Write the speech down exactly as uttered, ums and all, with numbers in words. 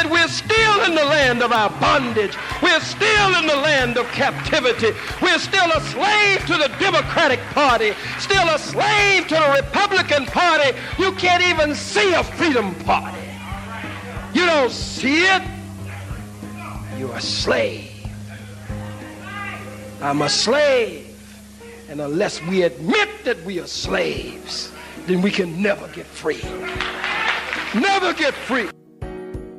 that we're still in the land of our bondage. We're still in the land of captivity. We're still a slave to the Democratic Party, still a slave to the Republican Party. You can't even see a Freedom Party. You don't see it. You're a slave. I'm a slave. And unless we admit that we are slaves, then we can never get free. Never get free.